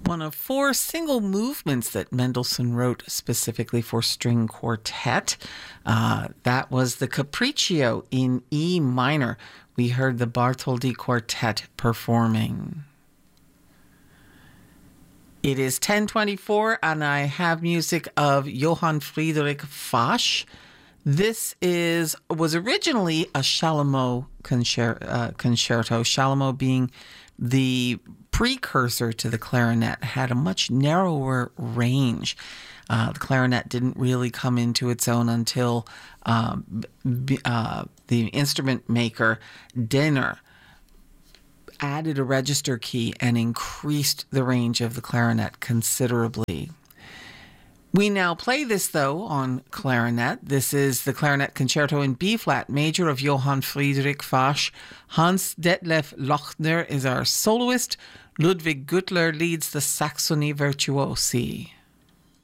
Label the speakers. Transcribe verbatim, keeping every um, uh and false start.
Speaker 1: one of four single movements that Mendelssohn wrote specifically for string quartet. Uh, that was the Capriccio in E minor. We heard the Bartholdi Quartet performing. It is ten twenty-four, and I have music of Johann Friedrich Fasch. This is was originally a Chalumeau concer- uh, concerto. Chalumeau, being the precursor to the clarinet, had a much narrower range. Uh, the clarinet didn't really come into its own until um, b- uh, the instrument maker Denner added a register key and increased the range of the clarinet considerably. We now play this, though, on clarinet. This is the Clarinet Concerto in B-flat major of Johann Friedrich Fasch. Hans Detlef Lochner is our soloist. Ludwig Güttler leads the Saxony Virtuosi.